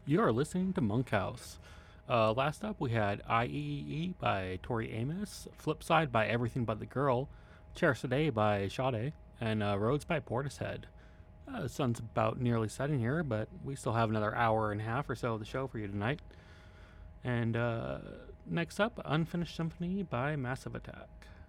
You are listening to Monkhouse. Last up, we had IEEE by Tori Amos, Flipside by Everything But the Girl, Cherish the Day by Sade, and Roads by Portishead. The sun's about nearly setting here, but we still have another hour and a half or so of the show for you tonight. And next up, Unfinished Symphony by Massive Attack.